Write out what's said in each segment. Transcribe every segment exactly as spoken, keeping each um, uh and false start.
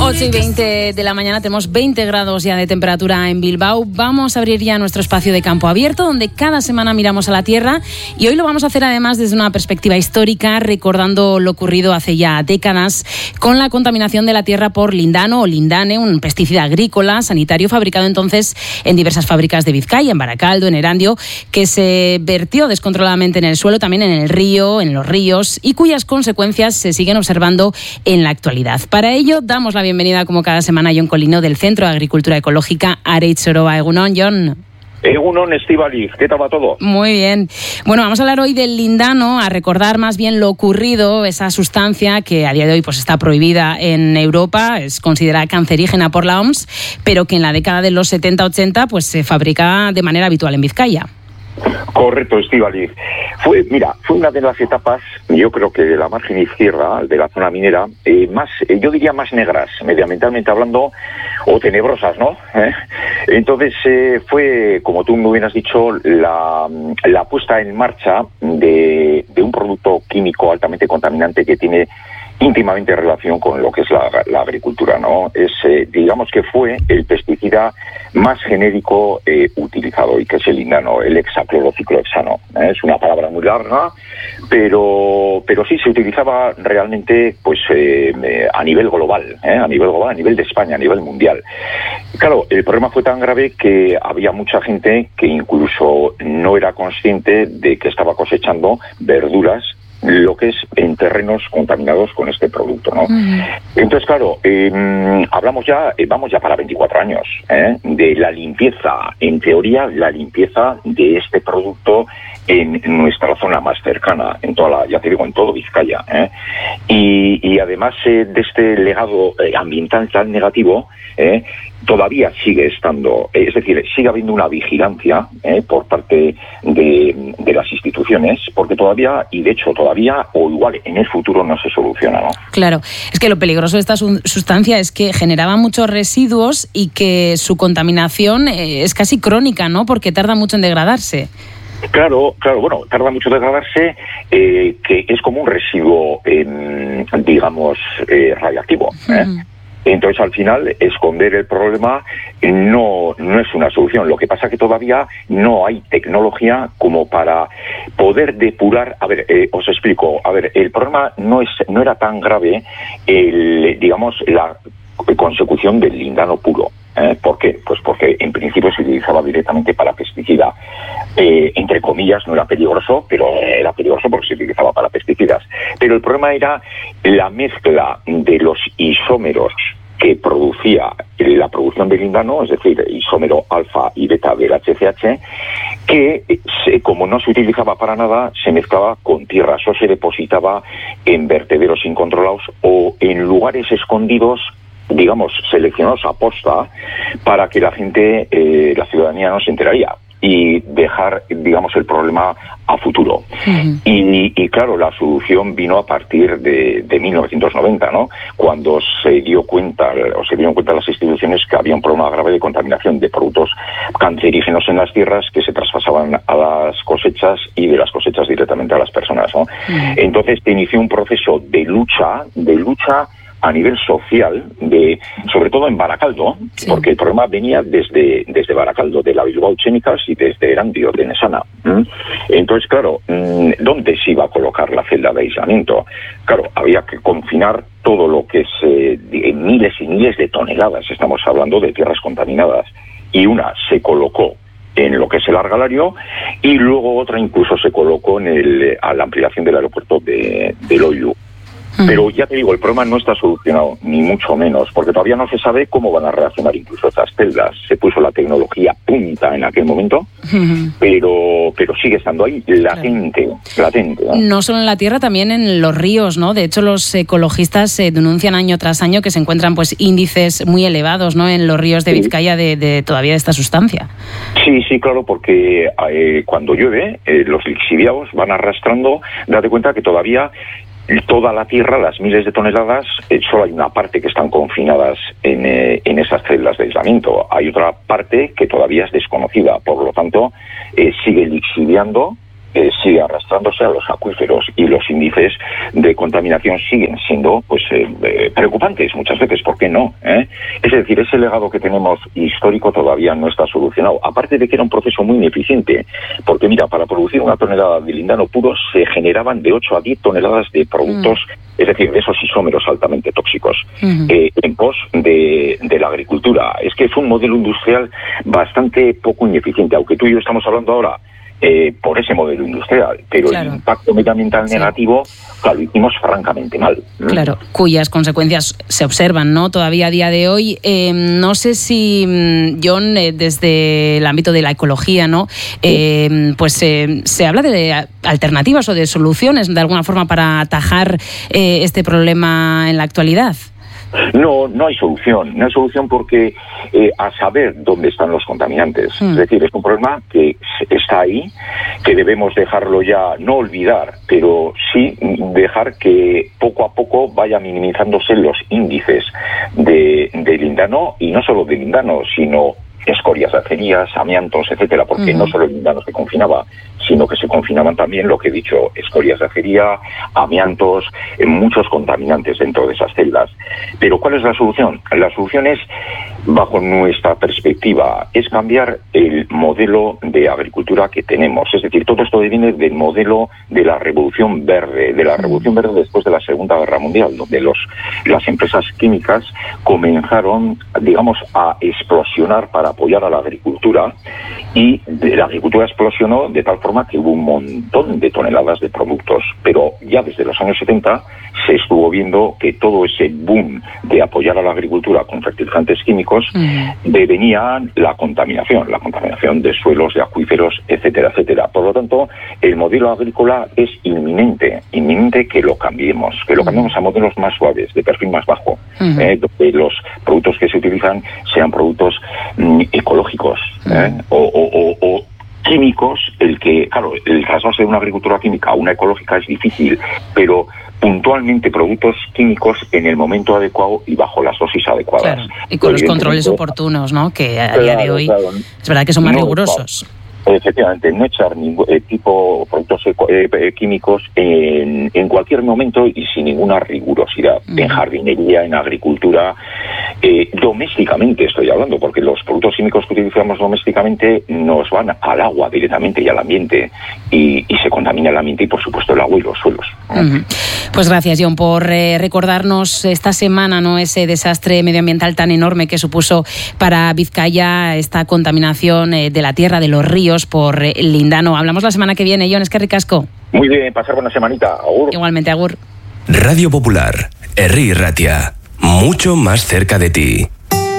ocho y veinte de la mañana, tenemos veinte grados ya de temperatura en Bilbao. Vamos a abrir ya nuestro espacio de campo abierto, donde cada semana miramos a la Tierra, y hoy lo vamos a hacer además desde una perspectiva histórica, recordando lo ocurrido hace ya décadas con la contaminación de la tierra por lindano o lindane, un pesticida agrícola sanitario fabricado entonces en diversas fábricas de Vizcaya, en Baracaldo, en Erandio, que se vertió descontroladamente en el suelo, también en el río, en los ríos, y cuyas consecuencias se siguen observando en la actualidad. Para ello, damos la bienvenida, como cada semana, a Jon Colino, del Centro de Agricultura Ecológica Areitz Oroa. Egunon, Jon. Egunon, Estíbaliz, ¿qué tal va todo? Muy bien. Bueno, vamos a hablar hoy del lindano, a recordar más bien lo ocurrido, esa sustancia que a día de hoy pues está prohibida en Europa, es considerada cancerígena por la O M S, pero que en la década de los setenta ochenta pues se fabrica de manera habitual en Vizcaya. Correcto, Estíbaliz. Fue, mira, fue una de las etapas, yo creo que de la margen izquierda, de la zona minera, eh, más, eh, yo diría más negras, medioambientalmente hablando, o tenebrosas, ¿no? ¿Eh? Entonces, eh, fue, como tú muy bien has dicho, la, la puesta en marcha de, de un producto químico altamente contaminante que tiene íntimamente relación con lo que es la, la agricultura, ¿no? Es, eh, digamos que fue el pesticida más genérico eh, utilizado, y que es el lindano, el hexaclorociclohexano. ¿eh? Es una palabra muy larga, pero pero sí se utilizaba realmente, pues eh, a nivel global, ¿eh? a nivel global, a nivel de España, a nivel mundial. Claro, el problema fue tan grave que había mucha gente que incluso no era consciente de que estaba cosechando verduras, lo que es en terrenos contaminados con este producto, ¿no? Uh-huh. Entonces, claro, eh, hablamos ya, eh, vamos ya para veinticuatro años, ¿eh? de la limpieza, en teoría, la limpieza de este producto en nuestra zona más cercana, en toda la, ya te digo, en todo Vizcaya, ¿eh? y, y además eh, de este legado eh, ambiental tan negativo, ¿eh? todavía sigue estando, eh, es decir, sigue habiendo una vigilancia ¿eh? por parte de, de las instituciones, porque todavía, y de hecho todavía, o igual en el futuro no se soluciona, ¿no? Claro, es que lo peligroso de esta sustancia es que generaba muchos residuos y que su contaminación eh, es casi crónica, ¿no? Porque tarda mucho en degradarse. Claro, claro, bueno, tarda mucho en degradarse, eh, que es como un residuo, eh, digamos, eh, radiactivo, ¿eh? Uh-huh. Entonces, al final, esconder el problema no, no es una solución. Lo que pasa es que todavía no hay tecnología como para poder depurar. A ver, eh, os explico. A ver, el problema no es no era tan grave, el, digamos, la consecución del lindano puro. ¿Eh? ¿Por qué? Pues porque en principio se utilizaba directamente para pesticida. Eh, entre comillas, no era peligroso, pero era peligroso porque se utilizaba para pesticidas. Pero el problema era la mezcla de los isómeros que producía la producción del lindano, es decir, isómero alfa y beta del H C H, que se, como no se utilizaba para nada, se mezclaba con tierras o se depositaba en vertederos incontrolados o en lugares escondidos, digamos, seleccionados a posta para que la gente, eh, la ciudadanía no se enteraría y dejar, digamos, el problema a futuro. Uh-huh. Y, y claro, la solución vino a partir de, de mil novecientos noventa, ¿no? Cuando se dio cuenta, o se dieron cuenta las instituciones que había un problema grave de contaminación de productos cancerígenos en las tierras que se traspasaban a las cosechas y de las cosechas directamente a las personas, ¿no? Uh-huh. Entonces se inició un proceso de lucha, de lucha a nivel social, de sobre todo en Baracaldo, sí. porque el problema venía desde desde Baracaldo, de la Bilbao Chemicals y desde Erandio, de Nesana. ¿Mm? Entonces, claro, ¿dónde se iba a colocar la celda de aislamiento? Claro, había que confinar todo lo que es eh, miles y miles de toneladas, estamos hablando de tierras contaminadas, y una se colocó en lo que es el Argalario, y luego otra incluso se colocó en el, a la ampliación del aeropuerto de, de Loiu. Pero ya te digo, el problema no está solucionado, ni mucho menos, porque todavía no se sabe cómo van a reaccionar incluso estas celdas. Se puso la tecnología punta en aquel momento, uh-huh. pero pero sigue estando ahí, latente, claro. latente. ¿no? no solo en la tierra, también en los ríos, ¿no? De hecho, los ecologistas eh, denuncian año tras año que se encuentran pues índices muy elevados, ¿no? En los ríos de sí. Vizcaya de, de todavía de esta sustancia. Sí, sí, claro, porque eh, cuando llueve, eh, los lixiviados van arrastrando, date cuenta que todavía toda la tierra, las miles de toneladas, eh, solo hay una parte que están confinadas en, eh, en esas celdas de aislamiento. Hay otra parte que todavía es desconocida, por lo tanto, eh, sigue lixiviando eh, sigue arrastrándose a los acuíferos y los índices de contaminación siguen siendo pues eh, eh, preocupantes muchas veces. ¿Por qué no? ¿Eh? Es decir, ese legado que tenemos histórico todavía no está solucionado. Aparte de que era un proceso muy ineficiente, porque mira, para producir una tonelada de lindano puro se generaban de ocho a diez toneladas de productos, mm. es decir, de esos isómeros altamente tóxicos, mm. eh, en pos de, de la agricultura. Es que es un modelo industrial bastante poco ineficiente, aunque tú y yo estamos hablando ahora Eh, por ese modelo industrial, pero claro, el impacto medioambiental sí. negativo, claro, lo hicimos francamente mal. Claro, cuyas consecuencias se observan, ¿no? Todavía a día de hoy. Eh, no sé si, John, eh, desde el ámbito de la ecología, ¿no? Eh, pues eh, se habla de alternativas o de soluciones, de alguna forma, para atajar eh, este problema en la actualidad. No, no hay solución. No hay solución porque eh, a saber dónde están los contaminantes. Mm. Es decir, es un problema que está ahí, que debemos dejarlo ya, no olvidar, pero sí dejar que poco a poco vaya minimizándose los índices de, de lindano, y no solo de lindano, sino escorias de acerías, amiantos, etcétera, porque uh-huh. no solo el lindano se confinaba, sino que se confinaban también, lo que he dicho, escorias de acería, amiantos, eh, muchos contaminantes dentro de esas celdas. Pero ¿cuál es la solución? La solución es, bajo nuestra perspectiva, es cambiar el modelo de agricultura que tenemos. Es decir, todo esto viene del modelo de la Revolución Verde, de la Revolución Verde después de la Segunda Guerra Mundial, donde los, las empresas químicas comenzaron, digamos, a explosionar para apoyar a la agricultura, y la agricultura explosionó de tal forma que hubo un montón de toneladas de productos, pero ya desde los años setenta se estuvo viendo que todo ese boom de apoyar a la agricultura con fertilizantes químicos uh-huh. devenía la contaminación, la contaminación de suelos, de acuíferos, etcétera, etcétera. Por lo tanto, el modelo agrícola es inminente, inminente que lo cambiemos, que lo cambiemos a modelos más suaves, de perfil más bajo, uh-huh. eh, donde los productos que se utilizan sean productos mm, ecológicos, ¿eh? o, o, o, o químicos. El que, claro, el trasvase de una agricultura química a una ecológica es difícil, pero puntualmente productos químicos en el momento adecuado y bajo las dosis adecuadas. Claro, y con los controles oportunos, ¿no? Que a claro, día de hoy claro, es verdad que son más no, rigurosos. No. Efectivamente, no echar ningún eh, tipo de productos eco, eh, químicos en, en cualquier momento y sin ninguna rigurosidad. Mm. En jardinería, en agricultura, eh, domésticamente estoy hablando, porque los productos químicos que utilizamos domésticamente nos van al agua directamente y al ambiente, y, y se contamina el ambiente y, por supuesto, el agua y los suelos. Mm. Pues gracias, John, por eh, recordarnos esta semana, ¿no?, ese desastre medioambiental tan enorme que supuso para Vizcaya esta contaminación eh, de la tierra, de los ríos, por el lindano. Hablamos la semana que viene, John, es que ricasco. Muy bien, pasar buena semanita. Agur. Igualmente, agur. Radio Popular, Herri Ratia, mucho más cerca de ti.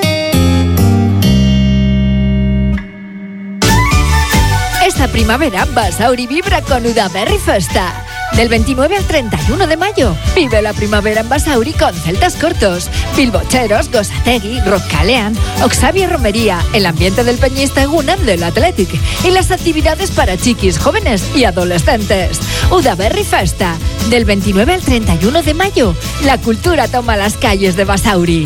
Esta primavera Basauri vibra con Udaberri Festa. Del veintinueve al treinta y uno de mayo, vive la primavera en Basauri con celtas cortos, bilbocheros, Gosategui, Rockalean, Oxavia Romería, el ambiente del peñista Eguna del Athletic y las actividades para chiquis, jóvenes y adolescentes. Udaberri Festa, del veintinueve al treinta y uno de mayo, la cultura toma las calles de Basauri.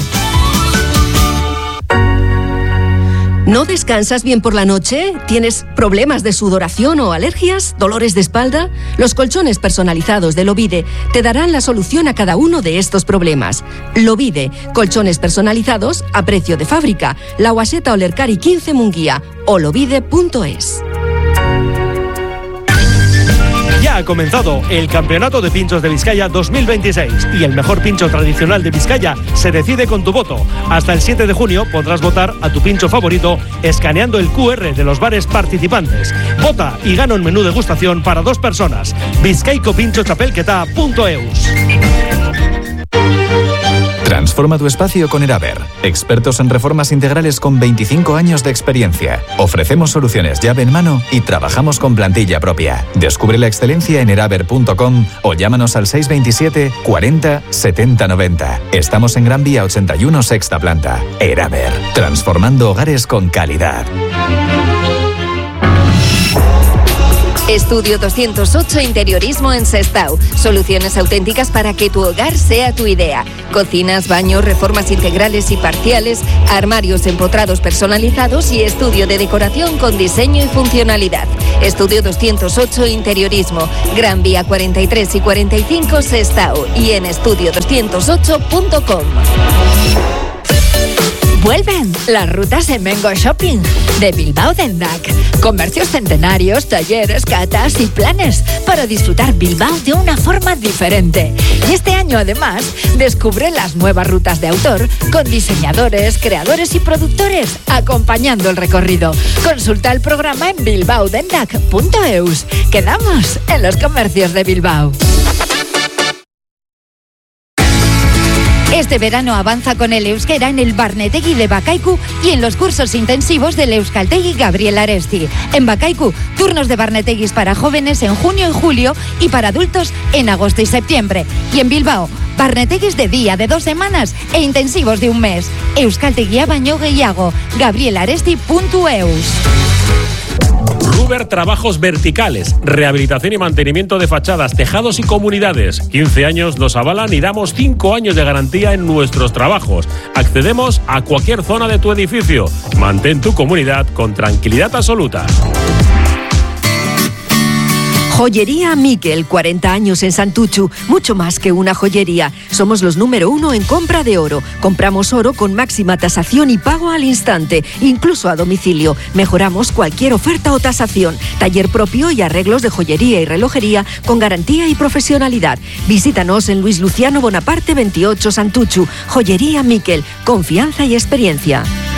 ¿No descansas bien por la noche? ¿Tienes problemas de sudoración o alergias? ¿Dolores de espalda? Los colchones personalizados de Lovide te darán la solución a cada uno de estos problemas. Lovide, colchones personalizados a precio de fábrica. La Guaseta Olercari quince Munguía o lovide punto es. Ya ha comenzado el Campeonato de Pinchos de Vizcaya dos mil veintiséis y el mejor pincho tradicional de Vizcaya se decide con tu voto. Hasta el siete de junio podrás votar a tu pincho favorito escaneando el cu erre de los bares participantes. Vota y gana un menú degustación para dos personas. Vizcaico Pincho Chapelqueta punto eus. Transforma tu espacio con Eraber. Expertos en reformas integrales con veinticinco años de experiencia. Ofrecemos soluciones llave en mano y trabajamos con plantilla propia. Descubre la excelencia en eraber punto com o llámanos al seis veintisiete cuarenta setenta noventa. Estamos en Gran Vía ochenta y uno, sexta planta. Eraber. Transformando hogares con calidad. Estudio doscientos ocho Interiorismo en Sestao. Soluciones auténticas para que tu hogar sea tu idea. Cocinas, baños, reformas integrales y parciales, armarios empotrados personalizados y estudio de decoración con diseño y funcionalidad. Estudio doscientos ocho Interiorismo. Gran Vía cuarenta y tres y cuarenta y cinco Sestao y en estudio doscientos ocho punto com. Vuelven las rutas en Mengo Shopping de Bilbao Dendac. Comercios centenarios, talleres, catas y planes para disfrutar Bilbao de una forma diferente. Y este año además descubre las nuevas rutas de autor con diseñadores, creadores y productores acompañando el recorrido. Consulta el programa en bilbao dendac punto eus. Quedamos en los comercios de Bilbao. Este verano avanza con el euskera en el Barnetegui de Bakaiku y en los cursos intensivos del Euskaltegui Gabriel Aresti. En Bakaiku, turnos de Barneteguis para jóvenes en junio y julio y para adultos en agosto y septiembre. Y en Bilbao, Barneteguis de día de dos semanas e intensivos de un mes. Euskaltegia baino gehiago. gabriel aresti punto eus. Ruber Trabajos Verticales, rehabilitación y mantenimiento de fachadas, tejados y comunidades. quince años nos avalan y damos cinco años de garantía en nuestros trabajos. Accedemos a cualquier zona de tu edificio. Mantén tu comunidad con tranquilidad absoluta. Joyería Miquel, cuarenta años en Santuchu, mucho más que una joyería. Somos los número uno en compra de oro. Compramos oro con máxima tasación y pago al instante, incluso a domicilio. Mejoramos cualquier oferta o tasación. Taller propio y arreglos de joyería y relojería con garantía y profesionalidad. Visítanos en Luis Luciano Bonaparte veintiocho Santuchu. Joyería Miquel, confianza y experiencia.